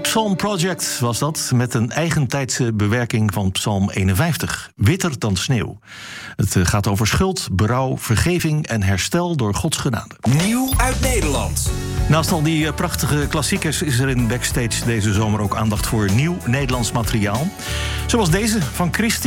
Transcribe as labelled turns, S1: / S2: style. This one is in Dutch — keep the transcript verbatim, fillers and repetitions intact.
S1: Psalm Project was dat, met een eigentijdse bewerking van Psalm eenenvijftig. Witter dan sneeuw. Het gaat over schuld, berouw, vergeving en herstel door Gods genade.
S2: Nieuw uit Nederland.
S1: Naast al die prachtige klassiekers is er in Backstage deze zomer ook aandacht voor nieuw Nederlands materiaal. Zoals deze van Christy